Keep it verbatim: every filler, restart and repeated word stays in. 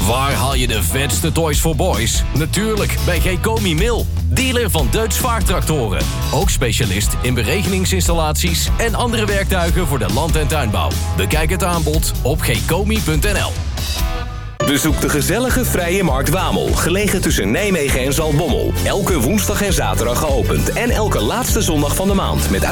Waar haal je de vetste toys voor boys? Natuurlijk bij Gekomi Mil. Dealer van Deutz vaartractoren. Ook specialist in beregeningsinstallaties en andere werktuigen voor de land- en tuinbouw. Bekijk het aanbod op gekomi punt n l. Bezoek de gezellige Vrije Markt Wamel, gelegen tussen Nijmegen en Zaltbommel. Elke woensdag en zaterdag geopend en elke laatste zondag van de maand met